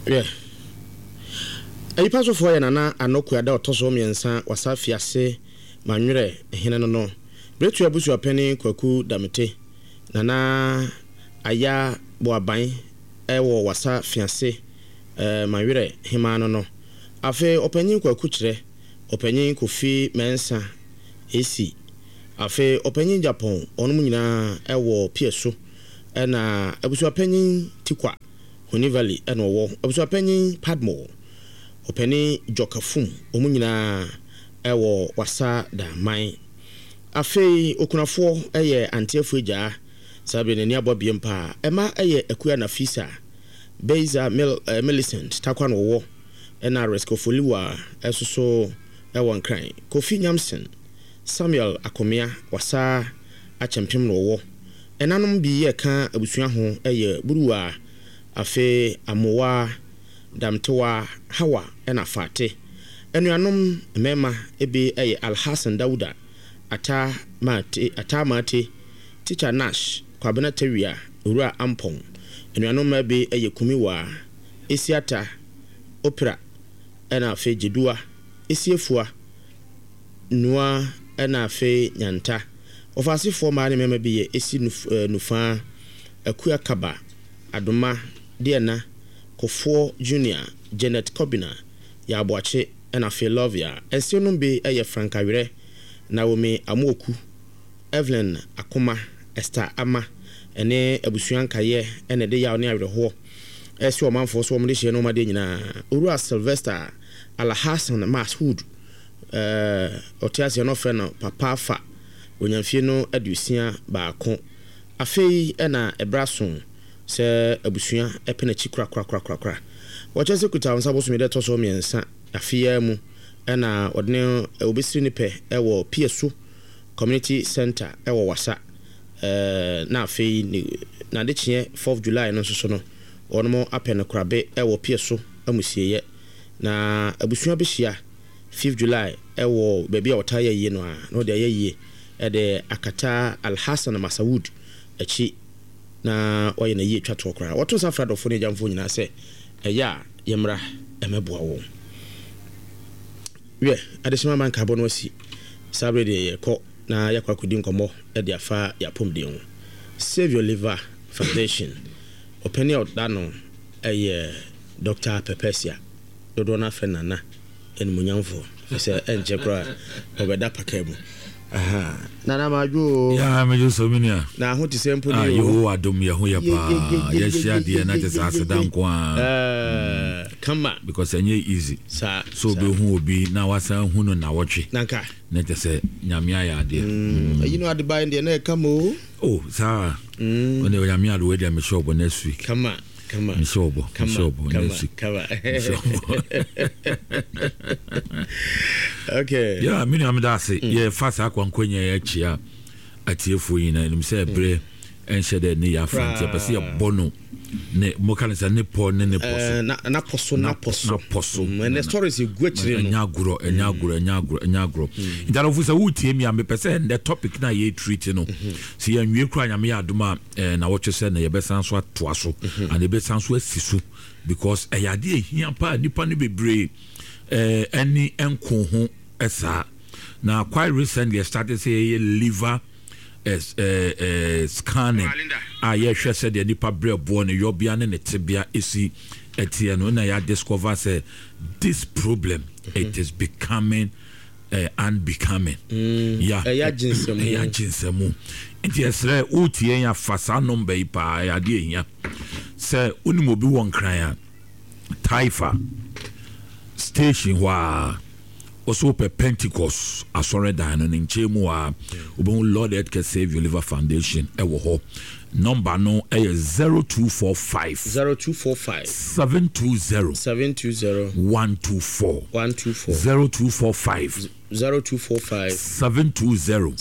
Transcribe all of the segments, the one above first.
Yeah. A paso for Nana and no quada or tosso miensa was a fiasse, manure, hinano. Break your bush your penny, quaku, damete. Nana aya boabain, ewo wasa fiancé, manure, himano. Afe opening quacutre, opening coffee mensa, AC. Afe opening Japan, onumina, ewo pierso, and a bush penny tikwa. Huni Valley and War, Obso Penny Padmore, Openi Jokafum, Omunina, Ewo, Wasa, da Mine. Afe Okunafo, Aye, Antiafuja, Sabine nearby Biempa, Emma Aye, Equiana Fisa, Beza Millicent, Takwan War, and Aresco Foliwa, Esoso, Ewan Cry, Kofi Yamson, Samuel Akomia, Wasa, a champion war, and Anum be a can Abusuaho, Aye, Burua. Afe amowa damtewa hawa ena fate enuanom mema ebe eye Alhassan Dauda ata mate teacher Nash kwabena tewia ura ampon enuanom ebe eye kumiwa esiata opera ena afe jedua esiefua noa ena afe nyanta ofasifo ma ne mema bi ye esi nufa akua kaba adoma Diana Kofo Junior Janet Kobina ya aboache ena Philovia esionumbe eye Frankawire Naomi Amoku Evelyn Akoma Esther Ama ene abusuankaye ene de ya oni awerho esi omanfo so omde hye no made nyina Urua Sylvester Alhassan Mashood otiase no fe no papa fa onyamfie no adusia baako afei ena ebrason se abusua epena chi kra wacha se kuta onsa boso me de toso miensa afia mu ena odne obesiri nipe ewo PSU community center ewo wasa na afei na de chie 4th July no so no onmo apena krabe ewo PSU amusieye na abusua behia 5th July ewo baby otaye yi no a no de aye de akata Alhassan Masawood echi na oye na yi twato okra wato safra do fone jamfo nyina se eya yemra emeboa wo we adesima man carbon wasi sabre de ko na yakwa kudi nkomo e de afa ya pomde ho Save Your Liver Foundation openi odano Dr. Pepesia dodo na fenana en munyamfo se enje kra obeda pakemu aha nana majo ya mejo so minia na ho ti sempo ni yo adom ye ho ye pa ye shia de na just asedan ko come on because enye easy so be hu obi na wasan hu no na wotwe nanka na te se nyamia ya de you know ade buy de na come oh sa when you nyamia do we dey me shop next week come on next week okay yeah me am da say yeah fast akwankwanya ya chia atiefo yin na nim say bre enhede ne ya front ya pese bono ne mo kan say ne po ne poso na poso and stories you go chire no nyagro that of say wutie mi am pese the topic na ye treat no see anwie kura nyame ya adoma na woche say na ye besan so atoa so and ye besan so asisu because eyade ehia pa nipa ne bebre any enko ho esa na quite recently I started say liver scanning ye hwe said the nipa brebo ne yobia ne tebia esi etie no na ya discover say this problem it is becoming unbecoming ya jinsemu nti esre utie ya fasa number ipa ya de ehia say unimobi won kran ya Taifa station wa also per Pentecost asore dan no nchemu a obon Lord Healthcare Save Your Liver Foundation ewo ho number no 0245 720 124 0245 720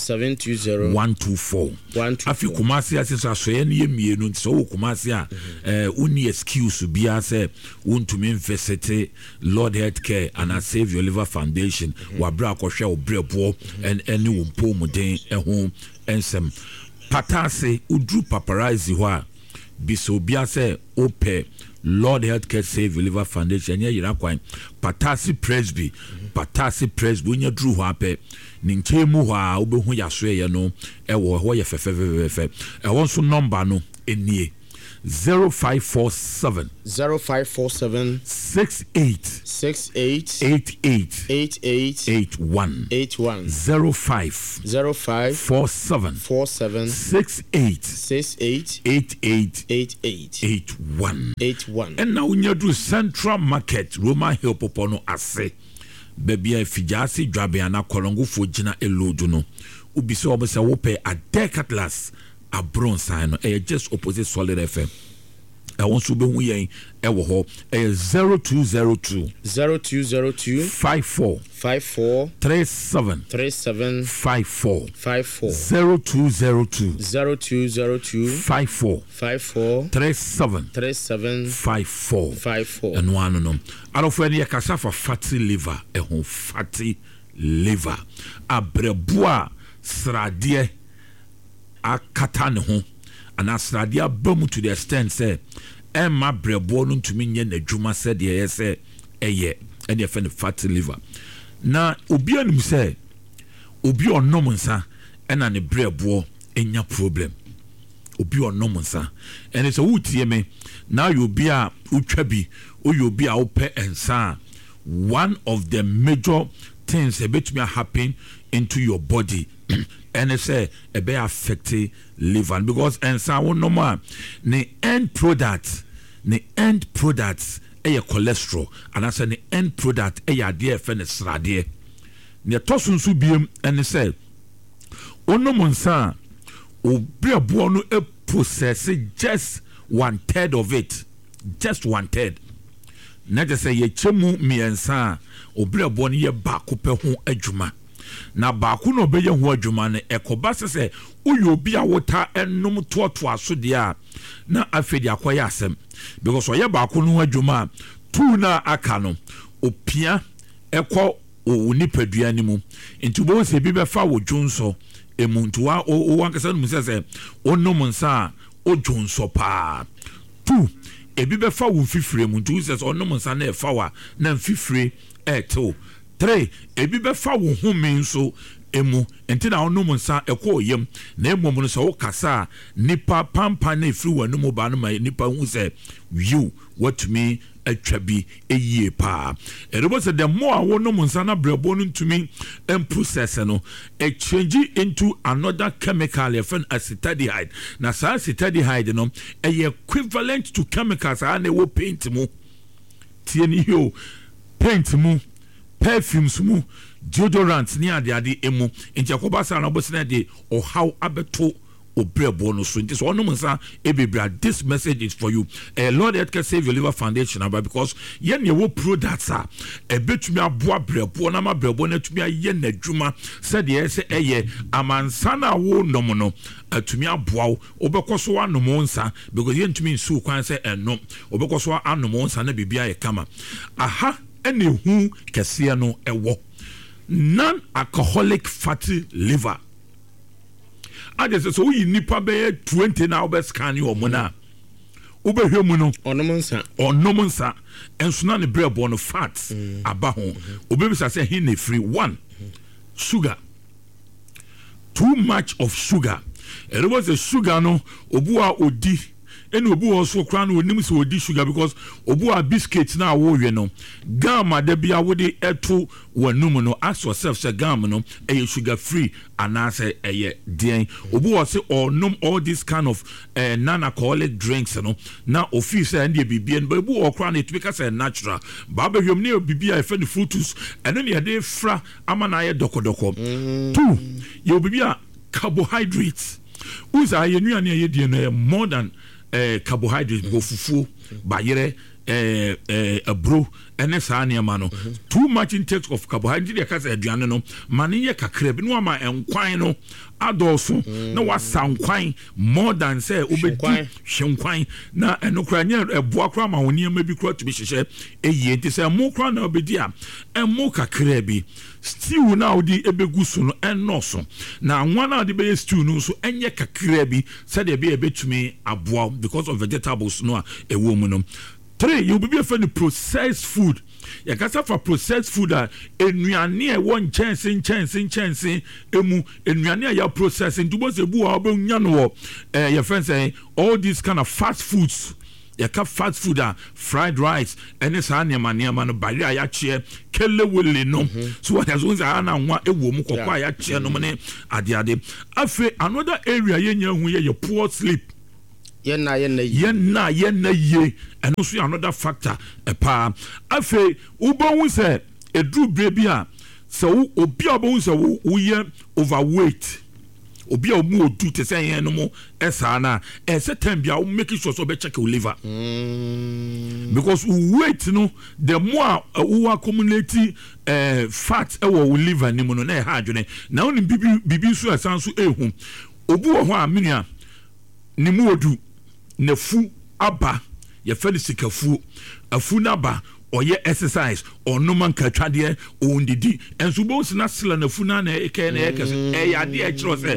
124 afi kumasi asesa soye ne mienu nti so kumasi a uni excuse bia se untumi invesete Lord Healthcare and Save Your Liver Foundation wa bra kohwe obrebo en eni wompo muden eho ensem patase udru paparazzi ho a biso bia se ope Lord Healthcare Save Your Liver Foundation nye yira kwan Patasi Presby unya dru ho apɛ ne nkyɛn mu hɔ a wobɛhu yasoɛ no ɛwɔ hɔ yɛ fɛfɛfɛfɛ ɛwɔ nso number no enie 0547 68 88 81 05 47 68 88 81 and now when you do Central Market Roman Hill Popono ase baby fijasi dwabe ana kolongo fojina elodu no ubi se obo se wo pe a decatlas a bronze no just opposite Solid FM I want to be yen ewo ho 0202 54 37 54 0202 54 37 54 and one no alofo ne yakasa for fatty liver fatty liver abreboa srade akata ne ho ana srade abamu to the extent say Emma brebo no ntumi nye n'adwuma sɛ de yɛ sɛ ɛyɛ ɛne ɛfɛ ne fatty liver na obi anim sɛ obi ɔnom nsa ɛna ne brebo enya problem obi ɔnom nsa ɛne sɛ wotie me na yɛ obi a wotwa bi oyɛ obi a wopɛ nsa one of the major things that may happen into your body and say a be affect liver because and so no more the end product a cholesterol and as an end product a dear furnace radie ne tosun su biem and say ono monsa o brebo no e process just 1/3 of it just 1/3 na je say ye chemu miensa o brebo no ye ba ko pe ho adwuma na baako no be ye ho adwuma ne ekoba se uyo bi a wota enum toato aso de a na afedi akoya asem because oye baako no adwuma tu na aka no opia ekọ o nipadua ni mu nti bo se bi be fa wo dwonso emuntua o wankasa no se onom nsa o dwonso pa tu ebi be fa wo fifire mu nti se onom nsa na e fa wa na fifire eto 3 ebi be fa wo home nso emu enti na onom nsa ekọ yem na emom no so wo kasa nipa pampa na efiri wanum ba no ma nipa hu se you what me atwabi eyie pa erebo se the more wonom nsa na brebo no ntumi process no e change into another chemical efan acetaldehyde na sa acetaldehyde no e equivalent to chemicals a na wo paint mu tie ni yo paint mu perfumes mu deodorants ni ade emu nti akoba sa na obosina de o how abeto obrebo no so nti so onom nsa ebebra this message is for you Lord Healthcare Save Your Liver Foundation about because yen ye wo products a ebetumi aboa brebo na ma brebo na tumi aye na adwuma said ye se eye amansa na wo nom no atumi aboa wo obekoso anom nsa because yen tumi nsu kwan se enom obekoso anom nsa na bibia ye kama aha ene hu kese no ewo non-alcoholic fatty liver. I just so we nipa be 20 now be scan your mona. Ube hwemu no onomonsa enso na ne brebo no fats aba ho. Obe bi say he ne free one sugar. Too much of sugar. And it was a sugar no obua odi eni obu also kran no onim se odi sugar because obu a biscuit na wo hwe no gama da bia wo de eto wanum no ask yourself say gama no e sugar free anase eye den obu o say onom all this kind of non-alcoholic drinks no na ofi say and bibia no obu o kran it because natural ba ba hwem ne bibia e fa ne fruits eno ne de fra ama na ye dokodoko two ye bibia carbohydrates uza ye nuane ye die no more than carbohydrates go fufu bayere abro ene saa niama no too much intake of carbohydrate dey kasa aduane no mane ye kakra bi no ama enkwan no adolso na wasa nkwan more than say obedi hwenkwan na enokra nya eboa kra ma woni ama bi kra to bi hyehyɛ eyie nti say mo kra na obedi a emo kakra bi stew na odi ebegu so no enoso na nwa na odi be stew no so enye kakra bi say de be ebetumi aboa because of vegetables no a ewo mu no 3 you be for the processed food. Ya kasa for processed food a enuane e won chance emu enuane a ya processing to bo se bu a obe nya no your friends say all these kind of fast foods. Ya ka fast food fried rice ene sa niam no bari a ya che kele wele no so what has once ana nwa ewo mu kokwa ya che no ne ade afi another area yenya hu ye poor sleep yenna ye and also another factor pa afi ubon say edru brebi a so obi obon say wo ye overweight obi a mu odu te say yen no mo esa na ese time bia make sure so be check your liver because weight no the more we accumulate fat e wo liver ni mo no na e ha adwene na oni bibi so asan so ehu obu wo ho a menua ni mu odu na fu aba ye fe sikafu afu na ba oye exercise ono man katwade ondidi enso bo sina sila na funa na eke na ekese yade e kiro se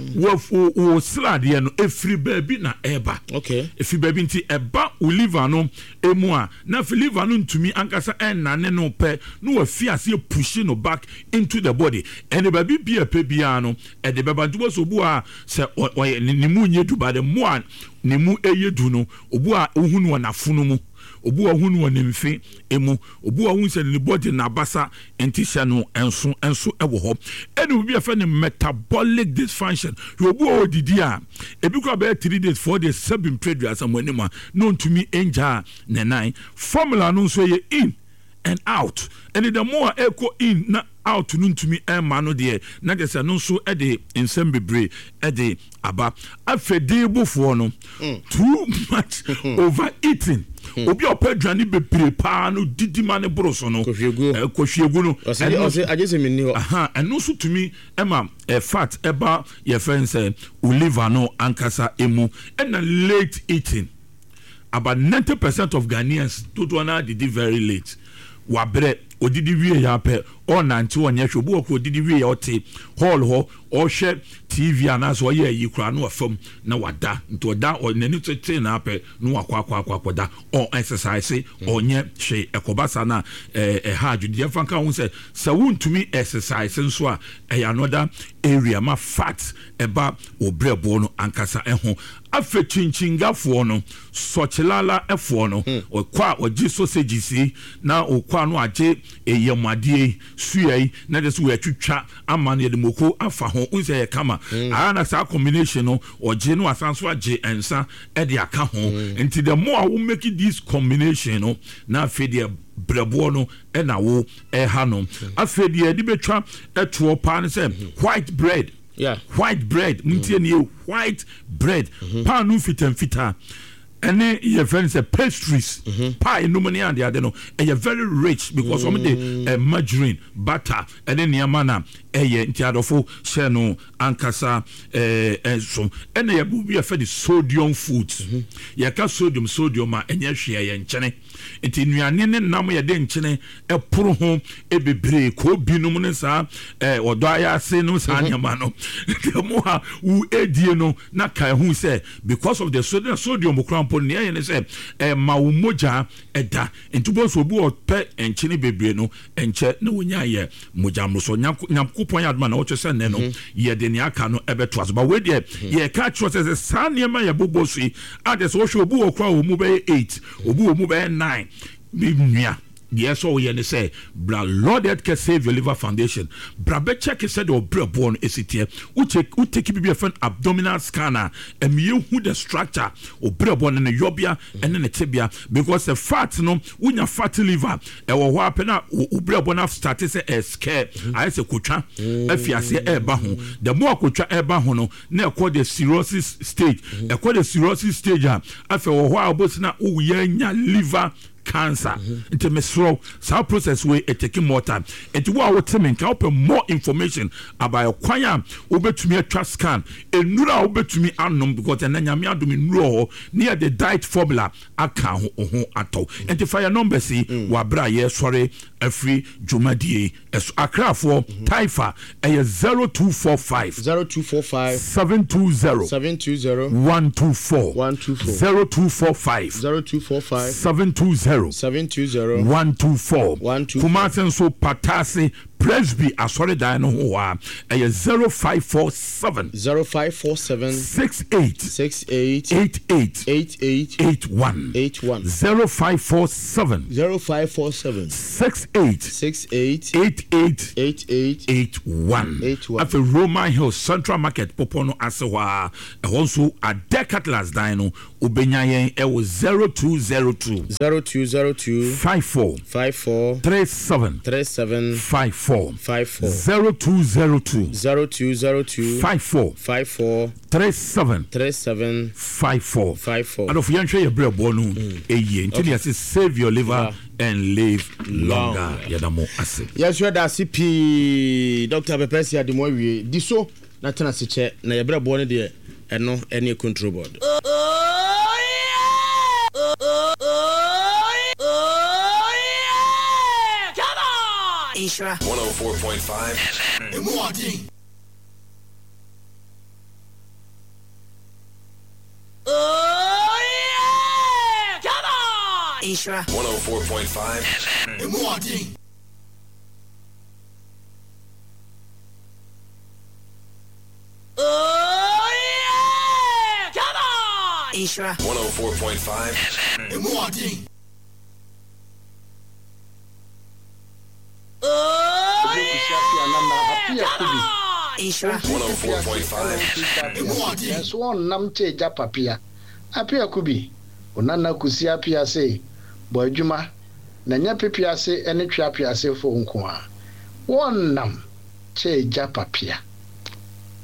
wo sila de no efri baabi na eba okay efri baabi nti eba o liver no emu a na fi liver no ntumi ankasa enane no pe no wa fi ase push no back into the body and baabi bia pe bia no e de beba ntubo so bu a se oye ni mu nye du ba de mu a ni mu eyedu no obu a ohunu wa nafunu mu obu ohunu wa nemfe emu obu ohun se ni body na basa entisha no enso ewo ho ene obi afa ne metabolic dysfunction obu odidi a ebi ko ba 3 days 4 days 7 trade asamwanima no ntumi enja ne nine formula no so ye in and out and the more echo in na out no ntumi ema no de na de se no so e de ensem bebre e de aba afedebofo no too much overeating obi opadwane bebre pa no didi mane broso no kohwiegu no agese menni ho eno so tumi ema fat eba ye friends liver no ankasa emu and late eating about 90% of Ghanaians to na did very late wabre odidi wie ya pe onanti onye hwe obu odidi wie ya ote hall ho ohwe TV anaso ye yi kura no afam na wada nto da onani tete na pe no akwa o exercise onye hwe ekobasa na ha adwudi ya fanka hu se wuntumi exercise nso a another area ma fat eba obrebo no ankasa eho afe chinchingafoɔ no sochilala efo no okwa oji sausage si na okwa no age eyamade suai na de so atwitwa ama ne de moko afa ho unse kama ana sa combination no oje no asanso age ensa e de aka ho nti the more we make this combination no na afe de brebo no e na wo e ha no afe de de betwa eto pa ne se white bread. Yeah, white bread. White bread. Pan no fita. And your friends say pastries. Pie no money and the other no. And you're very rich because some the margarine, butter, and then your mana. Ntiadofo sheno ankasa enso ene ye bu be fe the sodium foods ye ka sodium ma enye hwe ye nkyene nti nuane ne nam ye de nkyene eporo ho ebebre ko binum ne sa odo ayase no sa nyama no the more u edie no na kai hu say because of the sodium crampo ne ye ne say ma wo moja eda ntubo so bu ope nkyene bebre no enche na wonya ye moja mso nyam point adman o che sen no ye de ne aka no ebeto aso ba we de ye ka tro se san ne ma ye bobosu ade so hwe obu okwa o mu be 8 obu o mu be 9 bibnia. Yes, so we say, Bra Lord Healthcare Save Your Liver Foundation. Bra be check said or bra born is it here. We take be a friend abdominal scanner and you who the structure or bra born in the yobia and then the tibia because the fat no when your fatty liver or wapen up bra born of started say a scare. I say kucha if you say bahu. The more kucha bahono now called the cirrhosis stage. I call the cirrhosis stage after a while but now liver cancer into mesro so process way it taking more time and what our team can open more information about kwanya obetumi atwa scan enura obetumi anom because enanyame adumi nuro near the diet formula aka ho ato and the fire number see wa bra ye sorry every jumadie Accra for Taifa 0245 720 124 0245 720 124 Kumasi so Patasi Presby asori dan no ho a 0547 68 81 0547 68 81 after Roman Hill Central Market Popono asewa ehonso a Decathlon dan no obenyayen 0202 54 37 54 0202 54 37 54 and of yanhwe your bread bonu eye until you say save your liver and live longer yadamo ase yes you da CP Dr. Pepesi ademo wie di so na tena se che na your bread bonu de eno any control board Isra 104.5 FM. Oh yeah! Come on! Isra 104.5 FM. Oh yeah! Come on! Isra 104.5 FM. Isra 104.5 so on nam cheja papia apia kubi onana kusi apia se bo adwuma na nya pepia se ene twa apia se fo nko a won nam cheja papia